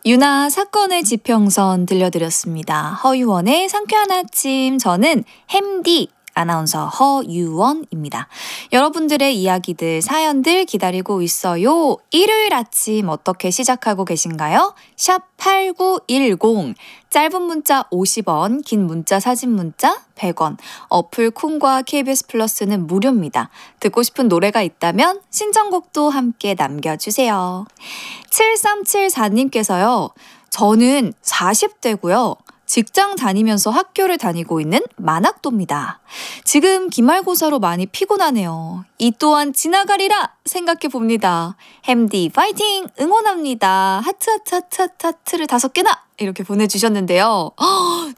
유나 사건의 지평선 들려드렸습니다. 허유원의 상쾌한 아침, 저는 햄디 아나운서 허유원입니다. 여러분들의 이야기들, 사연들 기다리고 있어요. 일요일 아침 어떻게 시작하고 계신가요? 샵 8910, 짧은 문자 50원, 긴 문자 사진 문자 100원, 어플 콩과 KBS 플러스는 무료입니다. 듣고 싶은 노래가 있다면 신청곡도 함께 남겨주세요. 7374님께서요. 저는 40대고요. 직장 다니면서 학교를 다니고 있는 만학도입니다. 지금 기말고사로 많이 피곤하네요. 이 또한 지나가리라 생각해 봅니다. 햄디 파이팅 응원합니다. 하트 하트 하트 하트 하트를 5개나 이렇게 보내주셨는데요.